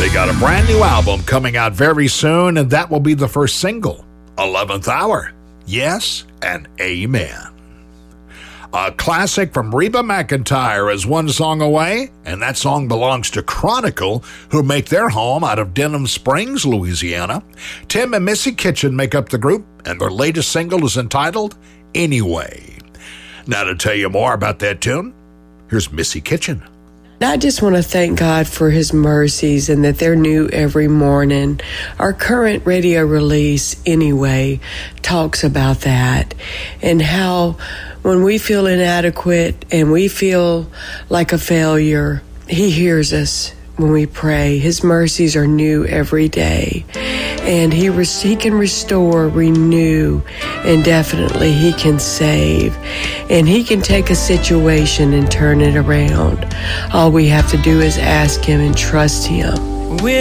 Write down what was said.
They got a brand new album coming out very soon, and that will be the first single, 11th Hour. Yes and amen. A classic from Reba McEntire is one song away, and that song belongs to Chronicle, who make their home out of Denham Springs, Louisiana. Tim and Missy Kitchen make up the group, and their latest single is entitled Anyway. Now to tell you more about that tune, here's Missy Kitchen. I just want to thank God for His mercies and that they're new every morning. Our current radio release, Anyway, talks about that and how when we feel inadequate and we feel like a failure, He hears us when we pray. His mercies are new every day. And he can restore, renew, and definitely He can save. And He can take a situation and turn it around. All we have to do is ask Him and trust Him.